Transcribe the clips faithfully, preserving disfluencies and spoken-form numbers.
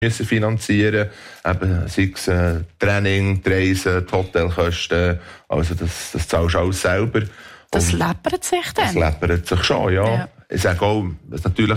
müssen finanzieren, eben, sei es äh, Training, die Reisen, die Hotelkosten, also das, das zahlst du alles selber. Das läppert sich dann? Das läppert sich schon, ja. ja. Ich sage auch, dass natürlich,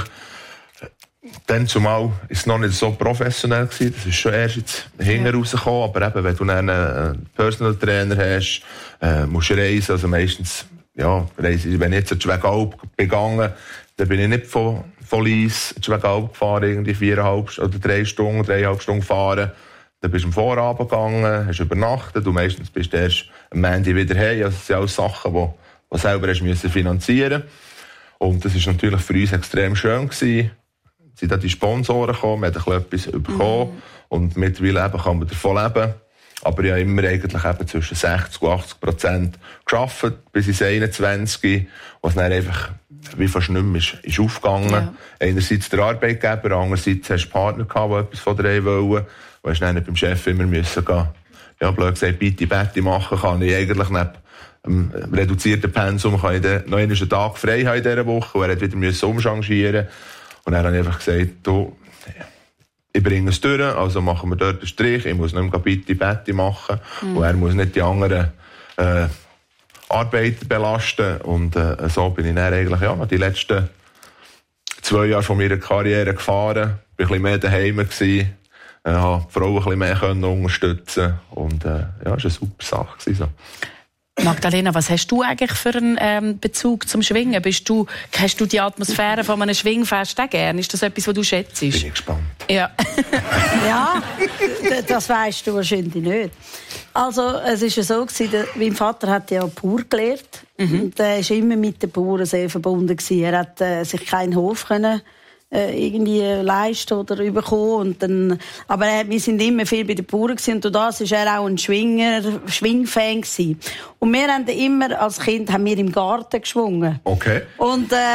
dann zumal ist es noch nicht so professionell gewesen, das ist schon erst jetzt hinten ja. rausgekommen, aber eben, wenn du einen Personal Trainer hast, äh, musst du reisen, also meistens, ja, reise, wenn ich jetzt zu Schwegalp begangen, dann bin ich nicht von, von Lies zu Schwegalp gefahren, irgendwie viereinhalb oder drei Stunden, dreieinhalb Stunden gefahren. Dann bist du am Vorabend gegangen, hast übernachtet, du meistens bist du erst am Montag wieder heim, also das sind alles Sachen, die die selber hast müssen finanzieren. Und das war natürlich für uns extrem schön gewesen. Es sind dann die Sponsoren gekommen, wir haben etwas bekommen. Mm. Und mittlerweile eben kann man davon leben. Aber ich habe immer eigentlich eben zwischen sechzig und achtzig Prozent gearbeitet, bis ins einundzwanzig, was dann einfach wie fast nicht mehr ist, ist aufgegangen. Ja. Einerseits der Arbeitgeber, andererseits hast du Partner gehabt, die etwas von dir wollen. Du hast dann beim Chef immer müssen gehen. Ja, blöd gesagt, bitte, bitte machen kann ich eigentlich nicht. Im reduzierten Pensum kann ich dann noch einen Tag frei haben in dieser Woche, und er hat wieder umchangieren. Und dann habe ich einfach gesagt, du, ich bringe es durch, also machen wir dort einen Strich, ich muss nicht mehr bitte, bitte machen. Mhm. Und er muss nicht die anderen äh, Arbeiter belasten. Und äh, so bin ich dann eigentlich ja, die letzten zwei Jahre von meiner Karriere gefahren, bin ein bisschen mehr daheim gewesen, äh, habe die Frauen ein bisschen mehr können unterstützen und äh, ja, es war eine super Sache gewesen, so. Magdalena, was hast du eigentlich für einen ähm, Bezug zum Schwingen? Bist du, hast du die Atmosphäre von einem Schwingfest auch gern? Ist das etwas, was du schätzt? Bin ich gespannt. Ja, ja, das weisst du wahrscheinlich nicht. Also es war ja so, der, mein Vater hat ja Bauer gelernt. Mhm. Und er war immer mit den Bauern sehr verbunden. Er hat äh, sich keinen Hof können irgendwie leisten oder bekommen. Und dann, aber äh, wir sind immer viel bei den Bauern gewesen, und durch das war er auch ein Schwinger, Schwingfan gewesen. Und wir haben immer, als Kind, haben wir im Garten geschwungen. Okay. Und äh,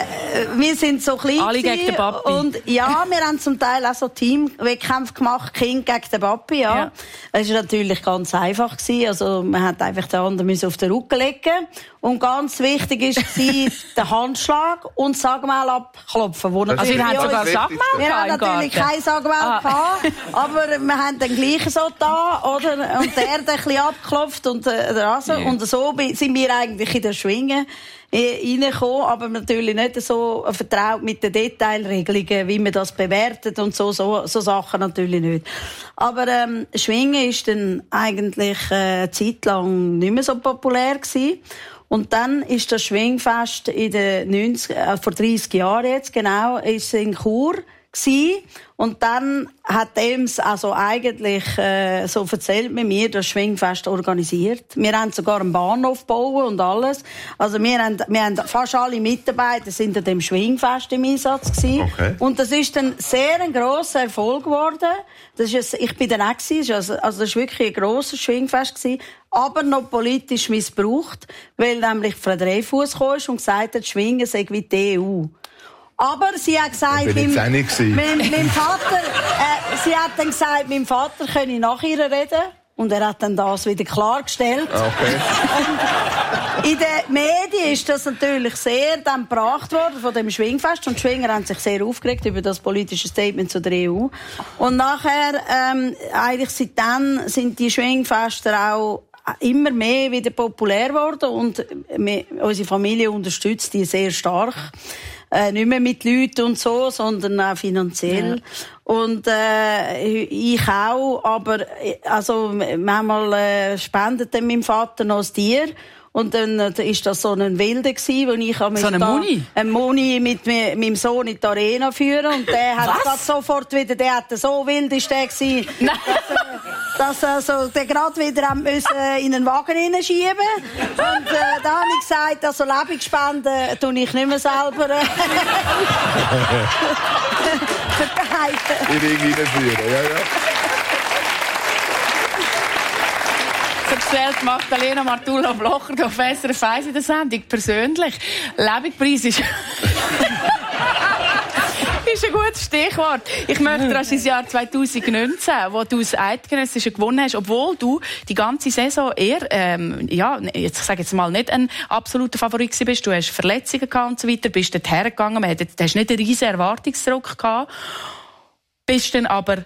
wir sind so klein alle gegen den Papi. Und ja, wir haben zum Teil auch so Teamwettkämpfe gemacht, Kind gegen den Papi, ja. ja. Das war natürlich ganz einfach gewesen. Also man hat einfach den anderen auf den Rücken legen. Und ganz wichtig war der Handschlag und das Sagmaul abklopfen. Wo also wir haben sogar Sagmaul gehabt. Wir haben natürlich kein Sagmaul ah. gehabt, aber wir haben den gleichen so da, oder? Und der hat ein bisschen abgeklopft und äh, der Rasen. Yeah. Und so sind wir eigentlich in der Schwingen reingekommen, aber natürlich nicht so vertraut mit den Detailregelungen, wie man das bewertet und so, so, so Sachen natürlich nicht. Aber ähm, Schwingen ist dann eigentlich äh, eine Zeit lang nicht mehr so populär gewesen. Und dann ist das Schwingfest in den neunzig, äh, vor dreissig Jahren jetzt genau, ist in Chur gewesen. Und dann hat Ems also eigentlich, äh, so erzählt man mir, das Schwingfest organisiert. Wir haben sogar einen Bahnhof gebaut und alles. Also wir haben, wir haben fast alle Mitarbeiter sind an dem Schwingfest im Einsatz gewesen. Okay. Und das ist dann sehr ein grosser Erfolg geworden. Das ist, ich bin dann auch gewesen. Also, also das war wirklich ein grosses Schwingfest gewesen. Aber noch politisch missbraucht, weil nämlich Frau Dreyfus kam und gesagt hat, Schwingen sei wie die E U. Aber sie hat gesagt, mein, mein, mein Vater, äh, sie hat dann gesagt, mein Vater könne nach ihr reden. Und er hat dann das wieder klargestellt. Okay. Und in den Medien ist das natürlich sehr dann gebracht worden von dem Schwingfest. Und die Schwinger haben sich sehr aufgeregt über das politische Statement zu der E U. Und nachher, ähm, eigentlich seitdem sind die Schwingfester auch immer mehr wieder populär geworden. Und wir, unsere Familie unterstützt die sehr stark. Äh, nicht mehr mit Leuten und so, sondern auch finanziell. Ja. Und äh, ich auch, aber also manchmal äh, spendet dann mein Vater noch das Tier. Und dann äh, ist das so ein Wilde gsi, wo ich so eine Moni? Ein Moni mit me, meinem Sohn in die Arena führen. Und der hat grad sofort wieder, der hat so wild ist der gsi, dass, äh, dass also, der gerade wieder müssen in einen Wagen hineinschieben. Und äh, da habe ich gesagt, also Lebensspenden tue ich nicht mehr selber äh, verteilen. In den Ring hineinführen, ja, ja. Erzählt Magdalena Martula Blocher auf S R F eins in der Sendung. Persönlich. Lebenspreis ist... ist ein gutes Stichwort. Ich möchte das ins Jahr zwanzig neunzehn, wo du das Eidgenössische gewonnen hast, obwohl du die ganze Saison eher, ähm, ja, jetzt, ich sage jetzt mal, nicht ein absoluter Favorit bist. Du hast Verletzungen gehabt und so weiter, bist dort hergegangen, du hast nicht einen riesen Erwartungsdruck gehabt. Bist dann aber